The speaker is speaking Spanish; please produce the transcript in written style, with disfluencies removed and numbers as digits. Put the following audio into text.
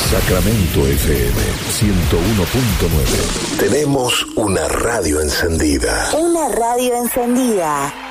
Sacramento FM 101.9. Tenemos una radio encendida. Una radio encendida.